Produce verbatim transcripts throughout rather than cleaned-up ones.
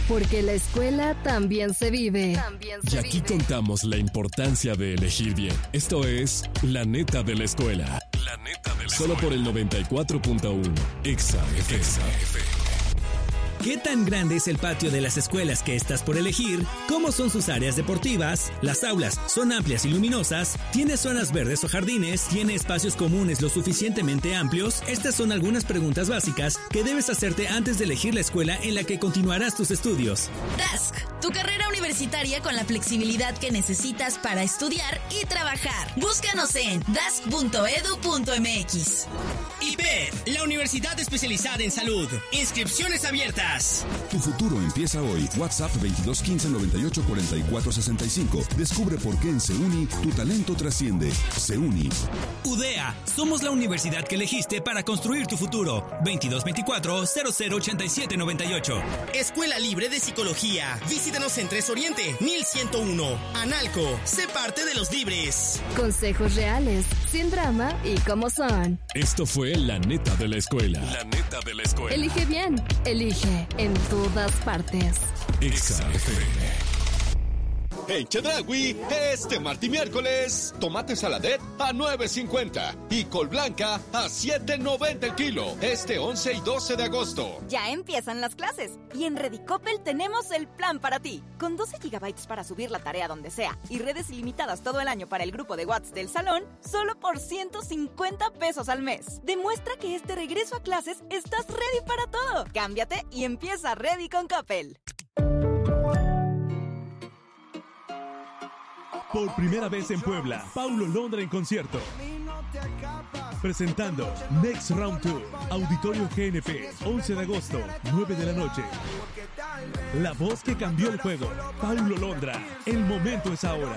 Porque la escuela también se vive. También se y aquí vive. Contamos la importancia de elegir bien. Esto es La Neta de la Escuela. La Neta de la Solo escuela. Por el noventa y cuatro punto uno. Exa F M. ¿Qué tan grande es el patio de las escuelas que estás por elegir? ¿Cómo son sus áreas deportivas? ¿Las aulas son amplias y luminosas? ¿Tiene zonas verdes o jardines? ¿Tiene espacios comunes lo suficientemente amplios? Estas son algunas preguntas básicas que debes hacerte antes de elegir la escuela en la que continuarás tus estudios. Dask, tu carrera universitaria con la flexibilidad que necesitas para estudiar y trabajar. Búscanos en dask punto edu punto m x. I P E D, la universidad especializada en salud. Inscripciones abiertas. Tu futuro empieza hoy. WhatsApp veintidós quince noventa y ocho cuarenta y cuatro sesenta y cinco. Descubre por qué en Seuni tu talento trasciende. Seuni. UDEA, somos la universidad que elegiste para construir tu futuro. veintidós veinticuatro cero cero ochenta y siete noventa y ocho. Escuela Libre de Psicología. Visítanos en Tres Oriente, mil ciento uno. Analco, sé parte de los libres. Consejos reales, sin drama y como son. Esto fue La Neta de la Escuela. La Neta de la Escuela. Elige bien, elige en todas partes. Exa F M. En Chedraui, este martes y miércoles, tomate saladet a nueve cincuenta y col blanca a siete noventa el kilo, este once y doce de agosto. Ya empiezan las clases y en Redicopel tenemos el plan para ti. Con doce gigabytes para subir la tarea donde sea y redes ilimitadas todo el año para el grupo de WhatsApp del salón, solo por ciento cincuenta pesos al mes. Demuestra que este regreso a clases estás ready para todo. Cámbiate y empieza Ready con Coppel. Por primera vez en Puebla, Paulo Londra en concierto. Presentando Next Round Tour, Auditorio G N P, once de agosto, nueve de la noche. La voz que cambió el juego, Paulo Londra. El momento es ahora.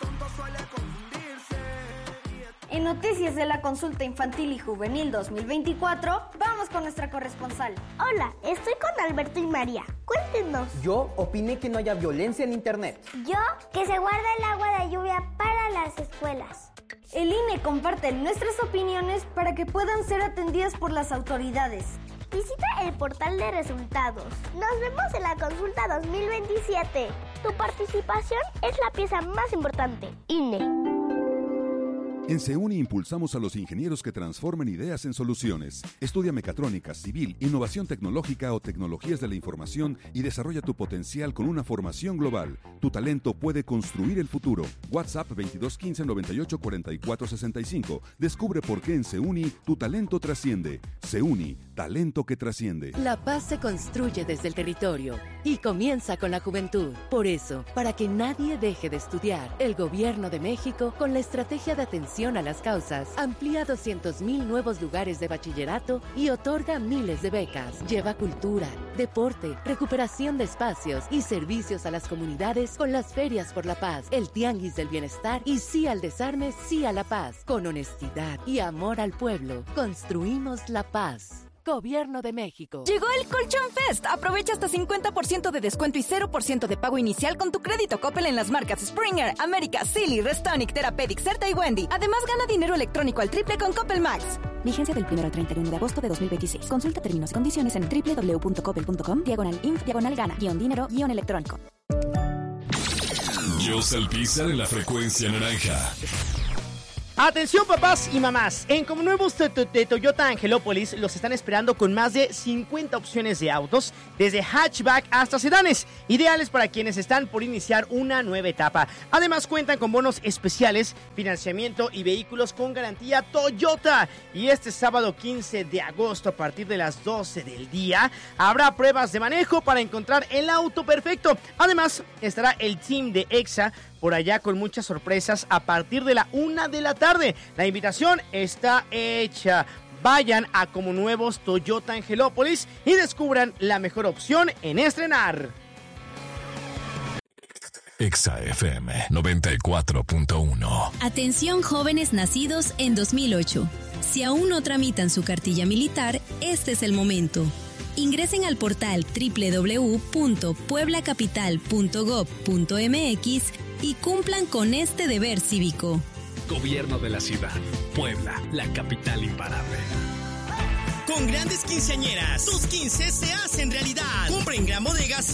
En Noticias de la Consulta Infantil y Juvenil dos mil veinticuatro, vamos con nuestra corresponsal. Hola, estoy con Alberto y María. Cuéntenos. Yo opiné que no haya violencia en internet. Yo, que se guarda el agua de lluvia para las escuelas. El I N E comparte nuestras opiniones para que puedan ser atendidas por las autoridades. Visita el portal de resultados. Nos vemos en la consulta dos mil veintisiete. Tu participación es la pieza más importante. I N E. En Seuni impulsamos a los ingenieros que transforman ideas en soluciones. Estudia mecatrónica, civil, innovación tecnológica o tecnologías de la información y desarrolla tu potencial con una formación global. Tu talento puede construir el futuro. WhatsApp veintidós quince noventa y ocho cuarenta y cuatro sesenta y cinco. Descubre por qué en Seuni tu talento trasciende. Seuni, talento que trasciende. La paz se construye desde el territorio y comienza con la juventud. Por eso, para que nadie deje de estudiar, el Gobierno de México, con la estrategia de atención a las causas, amplía doscientos mil nuevos lugares de bachillerato y otorga miles de becas. Lleva cultura, deporte, recuperación de espacios y servicios a las comunidades con las ferias por la paz, el tianguis del bienestar y sí al desarme, sí a la paz. Con honestidad y amor al pueblo, construimos la paz. Gobierno de México. Llegó el Colchón Fest. Aprovecha hasta cincuenta por ciento de descuento y cero por ciento de pago inicial con tu crédito Coppel en las marcas Springer, América, Silly, Restonic, Therapeutic, Certa y Wendy. Además, gana dinero electrónico al triple con Coppel Max. Vigencia del primero al treinta y uno de agosto de dos mil veintiséis. Consulta términos y condiciones en doble u doble u doble u punto coppel punto com, diagonal inf, diagonal gana, guión dinero, guión electrónico. José Alpizar en la frecuencia naranja. Atención papás y mamás, en como nuevos de Toyota Angelópolis los están esperando con más de cincuenta opciones de autos, desde hatchback hasta sedanes, ideales para quienes están por iniciar una nueva etapa. Además cuentan con bonos especiales, financiamiento y vehículos con garantía Toyota. Y este sábado quince de agosto a partir de las doce del día habrá pruebas de manejo para encontrar el auto perfecto. Además estará el team de Exa por allá con muchas sorpresas a partir de la una de la tarde. La invitación está hecha. Vayan a Como Nuevos Toyota Angelópolis y descubran la mejor opción en estrenar. Exa F M noventa y cuatro punto uno. Atención jóvenes nacidos en dos mil ocho. Si aún no tramitan su cartilla militar, este es el momento. Ingresen al portal doble u doble u doble u punto puebla capital punto gob punto m x y cumplan con este deber cívico. Gobierno de la Ciudad. Puebla, la capital imparable. Con grandes quinceañeras, tus quince se hacen realidad. Compra en Gran Bodegas